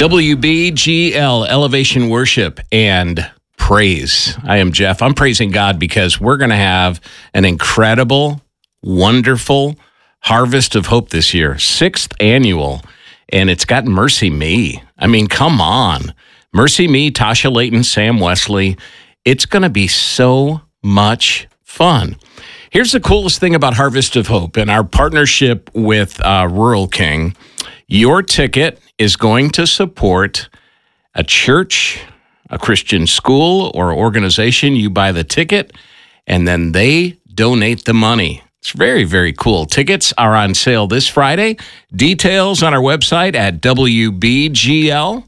WBGL, Elevation Worship and Praise. I am Jeff. I'm praising God because we're going to have an incredible, wonderful Harvest of Hope this year, 6th annual, and it's got Mercy Me. I mean, come on. Mercy Me, Tasha Layton, Sam Wesley. It's going to be so much fun. Here's the coolest thing about Harvest of Hope and our partnership with Rural King. Your ticket is going to support a church, a Christian school, or organization. You buy the ticket, and then they donate the money. It's very, very cool. Tickets are on sale this Friday. Details on our website at wbgl.org.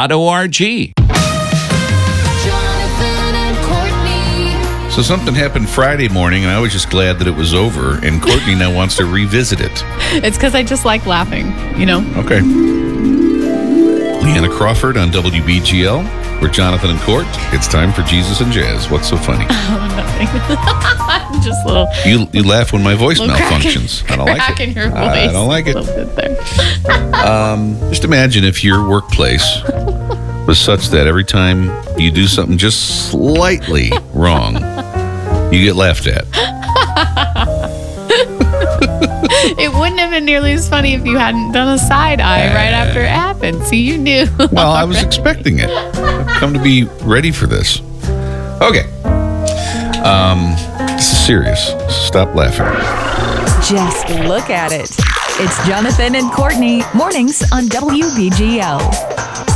So something happened Friday morning, and I was just glad that it was over, and Courtney now wants to revisit it. It's because I just like laughing, you know? Okay. Leanna Crawford on WBGL. We're Jonathan and Court. It's time for Jesus and Jazz. What's so funny? Oh, nothing. Just a little... You laugh when my voice malfunctions. I don't like it. Crack in your voice. I don't like it. A little bit there. Just imagine if your workplace was such that every time you do something just slightly wrong, you get laughed at. It wouldn't have been nearly as funny if you hadn't done a side eye right after it happened. See, you knew. Well, I was expecting it. I've come to be ready for this. Okay. This is serious. Stop laughing. Just look at it. It's Jonathan and Courtney, mornings on WBGL.